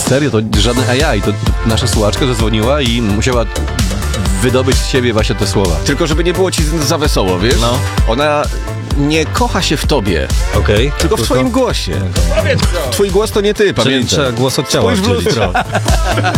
Serio, to żadne AI, to nasza słuchaczka zadzwoniła i musiała wydobyć z siebie właśnie te słowa. Tylko żeby nie było ci za wesoło, wiesz? No. Ona nie kocha się w tobie, Okej. tylko w twoim głosie. Twój głos to nie ty, Czyli pamiętaj. trzeba głos od ciała Spójrz w oddzielić. lustro.